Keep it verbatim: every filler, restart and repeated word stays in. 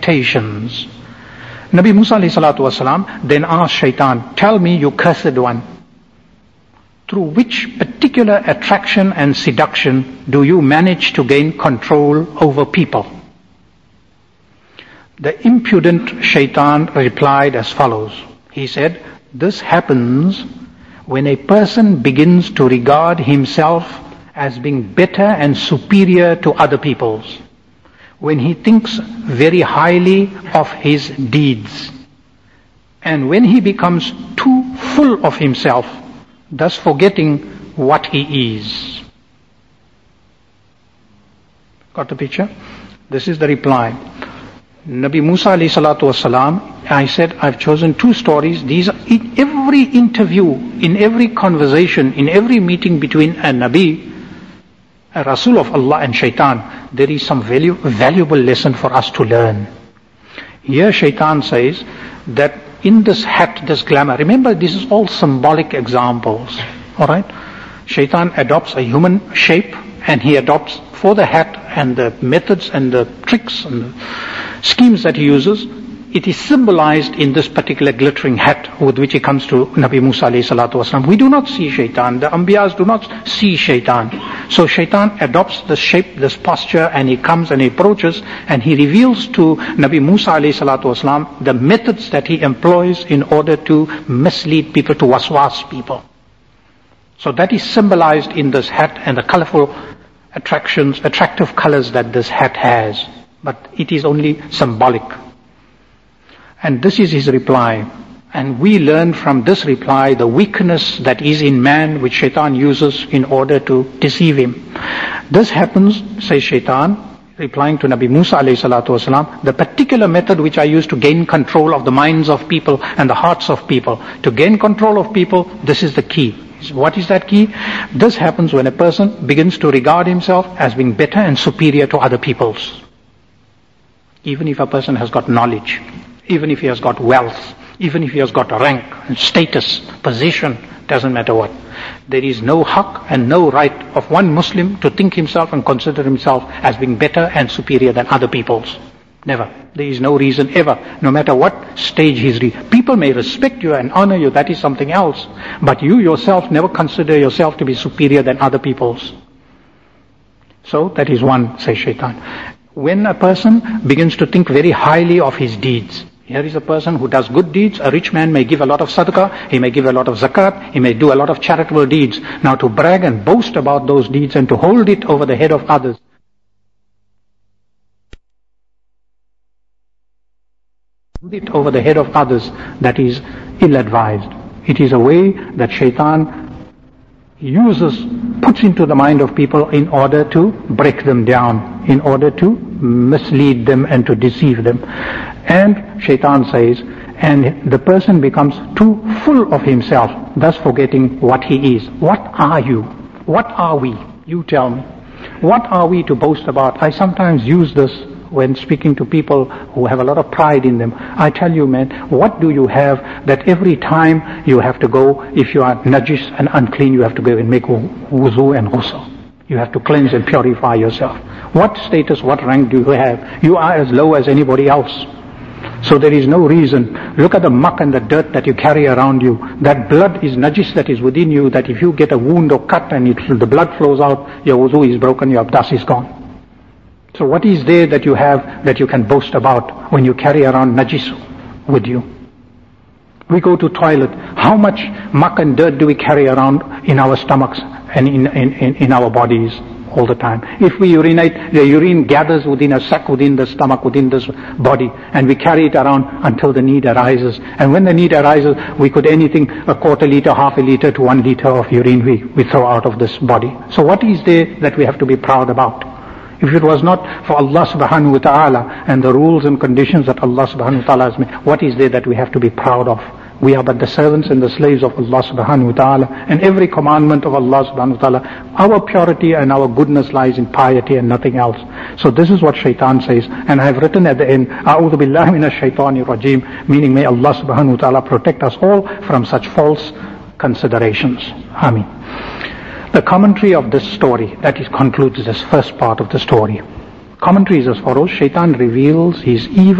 temptations. Nabi Musa alayhi salatu wasalam then asked Shaitan, tell me, you cursed one, through which particular attraction and seduction do you manage to gain control over people? The impudent Shaitan replied as follows. He said, this happens when a person begins to regard himself as being better and superior to other people's, when he thinks very highly of his deeds, and when he becomes too full of himself, thus forgetting what he is. Got the picture? This is the reply. Nabi Musa alayhi salatu wasalam, I said, I've chosen two stories. These are in every interview, in every conversation, in every meeting between a Nabi, a Rasul of Allah and Shaitan, there is some value, valuable lesson for us to learn. Here Shaitan says that in this hat, this glamour, remember this is all symbolic examples, alright? Shaitan adopts a human shape and he adopts for the hat and the methods and the tricks and the schemes that he uses, it is symbolized in this particular glittering hat with which he comes to Nabi Musa alayhi salatu wasalam. We do not see Shaitan. The Anbiyas do not see Shaitan. So Shaitan adopts this shape, this posture, and he comes and he approaches and he reveals to Nabi Musa alayhi salatu wasalam the methods that he employs in order to mislead people, to waswas people. So that is symbolized in this hat and the colorful attractions, attractive colors that this hat has. But it is only symbolic. And this is his reply. And we learn from this reply the weakness that is in man, which Shaitan uses in order to deceive him. This happens, says Shaitan, replying to Nabi Musa alayhi salatu wasalam, the particular method which I use to gain control of the minds of people and the hearts of people. To gain control of people, this is the key. What is that key? This happens when a person begins to regard himself as being better and superior to other people's. Even if a person has got knowledge, even if he has got wealth, even if he has got rank and status, position, doesn't matter what. There is no haqq and no right of one Muslim to think himself and consider himself as being better and superior than other people's. Never. There is no reason ever, no matter what stage he's in. People may respect you and honor you, that is something else. But you yourself never consider yourself to be superior than other people's. So that is one, says Shaitan. When a person begins to think very highly of his deeds, here is a person who does good deeds. A rich man may give a lot of sadaqah, he may give a lot of zakat, he may do a lot of charitable deeds. Now to brag and boast about those deeds and to hold it over the head of others, hold it over the head of others, that is ill-advised. It is a way that Shaitan uses, puts into the mind of people in order to break them down, in order to mislead them and to deceive them. And Shaitan says, and the person becomes too full of himself, thus forgetting what he is. What are you? What are we? You tell me. What are we to boast about? I sometimes use this when speaking to people who have a lot of pride in them. I tell you, man, what do you have that every time you have to go, if you are najis and unclean, you have to go and make wuzu and ghusl. You have to cleanse and purify yourself. What status, what rank do you have? You are as low as anybody else. So there is no reason. Look at the muck and the dirt that you carry around you. That blood is najis that is within you, that if you get a wound or cut and it, the blood flows out, your wuzu is broken, your abdas is gone. So what is there that you have that you can boast about when you carry around najis with you? We go to toilet. How much muck and dirt do we carry around in our stomachs and in, in, in, in our bodies all the time? If we urinate, the urine gathers within a sac, within the stomach, within this body, and we carry it around until the need arises. And when the need arises, we could anything, a quarter liter, half a liter to one liter of urine we, we throw out of this body. So what is there that we have to be proud about? If it was not for Allah subhanahu wa ta'ala and the rules and conditions that Allah subhanahu wa ta'ala has made, what is there that we have to be proud of? We are but the servants and the slaves of Allah subhanahu wa ta'ala, and every commandment of Allah subhanahu wa ta'ala, our purity and our goodness lies in piety and nothing else. So this is what Shaitan says, and I have written at the end, A'udhu billahi minash shaitani rajim, meaning may Allah subhanahu wa ta'ala protect us all from such false considerations. Ameen. The commentary of this story, that is concludes this first part of the story. Commentary is as follows: Shaitan reveals his evil